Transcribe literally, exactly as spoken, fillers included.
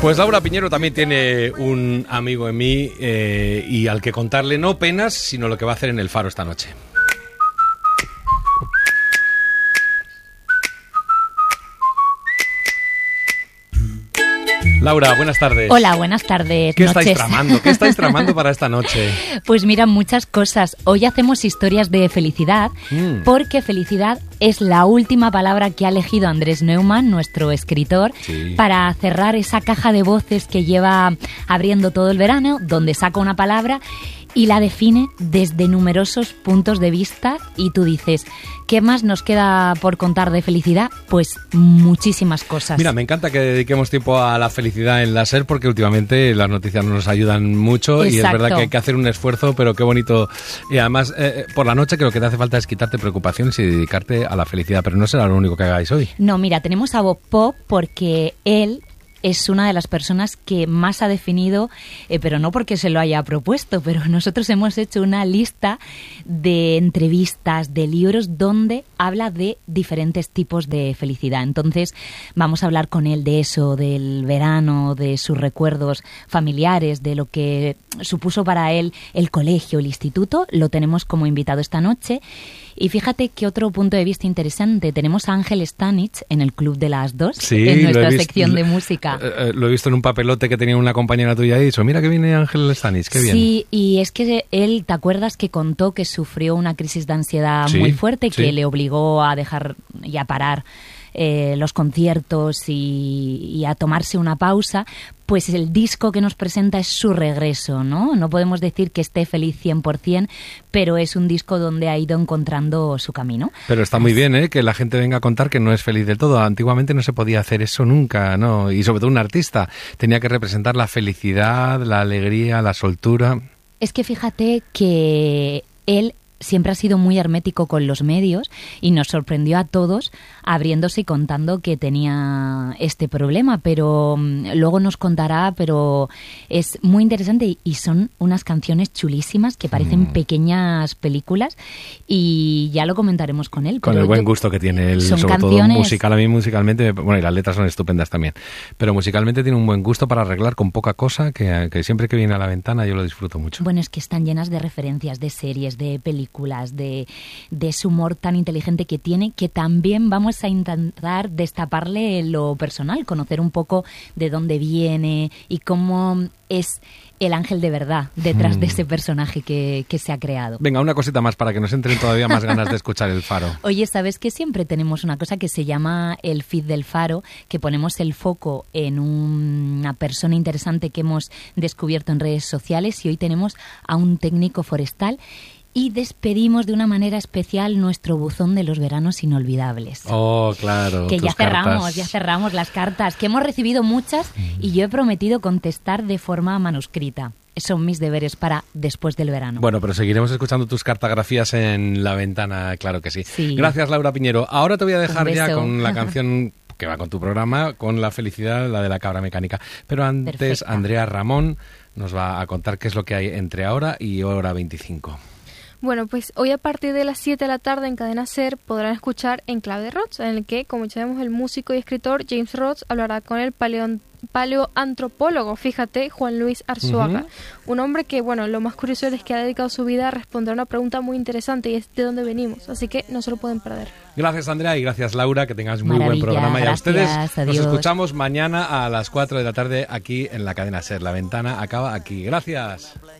Pues Laura Piñero también tiene un amigo en mí eh, y al que contarle no penas, sino lo que va a hacer en el Faro esta noche. Laura, buenas tardes. Hola, buenas tardes. ¿Qué noches. estáis tramando? ¿Qué estáis tramando para esta noche? Pues mira, muchas cosas. Hoy hacemos historias de felicidad, mm. porque felicidad es la última palabra que ha elegido Andrés Neumann, nuestro escritor, sí. para cerrar esa caja de voces que lleva abriendo todo el verano, donde saca una palabra y la define desde numerosos puntos de vista. Y tú dices, ¿qué más nos queda por contar de felicidad? Pues muchísimas cosas. Mira, me encanta que dediquemos tiempo a la felicidad en la SER, porque últimamente las noticias nos ayudan mucho. Exacto. Y es verdad que hay que hacer un esfuerzo, pero qué bonito. Y además, eh, por la noche, que lo que te hace falta es quitarte preocupaciones y dedicarte a la felicidad, pero no será lo único que hagáis hoy. No, mira, tenemos a Bob Pop porque él es una de las personas que más ha definido, eh, pero no porque se lo haya propuesto, pero nosotros hemos hecho una lista de entrevistas, de libros, donde habla de diferentes tipos de felicidad. Entonces vamos a hablar con él de eso, del verano, de sus recuerdos familiares, de lo que supuso para él el colegio, el instituto. Lo tenemos como invitado esta noche. Y fíjate que otro punto de vista interesante, tenemos a Ángel Stanich en el Club de las Dos, sí, en nuestra visto, sección de música. Eh, eh, lo he visto en un papelote que tenía una compañera tuya y he dicho, mira que viene Ángel Stanich, qué bien. Sí, y es que él, ¿te acuerdas que contó que sufrió una crisis de ansiedad sí, muy fuerte que sí. le obligó a dejar y a parar eh, los conciertos y, y a tomarse una pausa? Pues el disco que nos presenta es su regreso, ¿no? No podemos decir que esté feliz cien por ciento, pero es un disco donde ha ido encontrando su camino. Pero está muy bien, ¿eh? Que la gente venga a contar que no es feliz del todo. Antiguamente no se podía hacer eso nunca, ¿no? Y sobre todo un artista tenía que representar la felicidad, la alegría, la soltura. Es que fíjate que él siempre ha sido muy hermético con los medios y nos sorprendió a todos abriéndose y contando que tenía este problema, pero um, luego nos contará, pero es muy interesante y son unas canciones chulísimas que parecen mm. pequeñas películas y ya lo comentaremos con él. Con pero el buen yo, gusto que tiene él, sobre canciones... todo musical, a mí musicalmente, bueno, y las letras son estupendas también, pero musicalmente tiene un buen gusto para arreglar con poca cosa que, que siempre que viene a la ventana yo lo disfruto mucho. Bueno, es que están llenas de referencias, de series, de películas, De, de ese humor tan inteligente que tiene, que también vamos a intentar destaparle lo personal, conocer un poco de dónde viene y cómo es el ángel de verdad detrás mm. de ese personaje que, que se ha creado. Venga, una cosita más para que nos entren todavía más ganas de escuchar el Faro. Oye, ¿sabes que siempre tenemos una cosa que se llama el feed del Faro, que ponemos el foco en una persona interesante que hemos descubierto en redes sociales, y hoy tenemos a un técnico forestal y despedimos de una manera especial nuestro buzón de los veranos inolvidables. Oh, claro. Que ya cerramos, cartas. ya cerramos las cartas, que hemos recibido muchas y yo he prometido contestar de forma manuscrita. Son mis deberes para después del verano. Bueno, pero seguiremos escuchando tus cartografías en La Ventana, claro que sí. sí. Gracias, Laura Piñero. Ahora te voy a dejar ya con la canción que va con tu programa, con la felicidad, la de la cabra mecánica. Pero antes, Perfecta. Andrea Ramón nos va a contar qué es lo que hay entre ahora y hora veinticinco. Bueno, pues hoy a partir de las siete de la tarde en Cadena SER podrán escuchar Enclave de Rods, en el que, como ya sabemos, el músico y escritor James Rods hablará con el paleon, paleoantropólogo, fíjate, Juan Luis Arzuaga. Uh-huh. Un hombre que, bueno, lo más curioso es que ha dedicado su vida a responder a una pregunta muy interesante, y es de dónde venimos, así que no se lo pueden perder. Gracias, Andrea, y gracias, Laura, que tengas muy Maravilla, buen programa. gracias, y a ustedes adiós. Nos escuchamos mañana a las cuatro de la tarde aquí en la Cadena SER. La Ventana acaba aquí. Gracias.